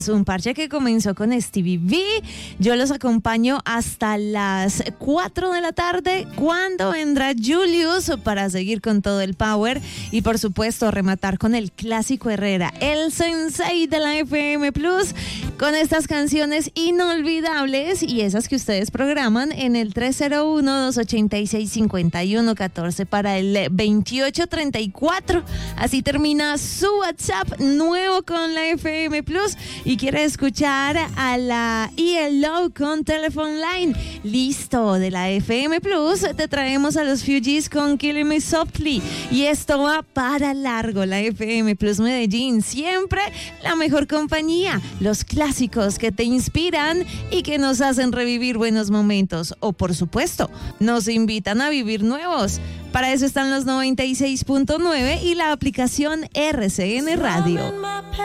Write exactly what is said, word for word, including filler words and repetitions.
Un parche que comenzó con Stevie V. Yo los acompaño hasta las cuatro de la tarde, cuando vendrá Julius para seguir con todo el power y por supuesto rematar con el clásico Herrera, el sensei de la F M Plus, con estas canciones inolvidables y esas que ustedes programan en el tres cero uno, dos ocho seis, cinco uno uno uno cuatro para el veintiocho treinta y cuatro. Así termina su WhatsApp nuevo con la F M Plus. Y quiere escuchar a la E L O con Telephone Line. Listo, de la F M Plus te traemos a los Fugees con Killing Me Softly. Y esto va para largo. La F M Plus Medellín, siempre la mejor compañía. Los clásicos que te inspiran y que nos hacen revivir buenos momentos. O por supuesto, nos invitan a vivir nuevos. Para eso están los noventa y seis punto nueve y la aplicación R C N Radio.